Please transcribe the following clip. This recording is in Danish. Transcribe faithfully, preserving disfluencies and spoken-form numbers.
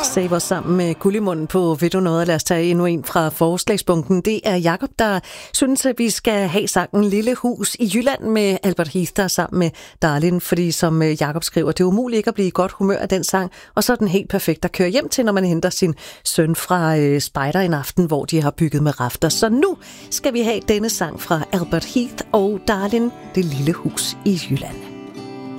Save os sammen med Gullimunden på Ved du noget? Lad os tage endnu en fra forslagsbunken. Det er Jakob, der synes, at vi skal have sangen Lille Hus i Jylland med Albert Heath, der sammen med Darlin. Fordi som Jakob skriver, det er umuligt ikke at blive i godt humør af den sang, og så er den helt perfekt at køre hjem til, når man henter sin søn fra øh, Spejder en aften, hvor de har bygget med rafter. Så nu skal vi have denne sang fra Albert Heath og Darlin, Det Lille Hus i Jylland.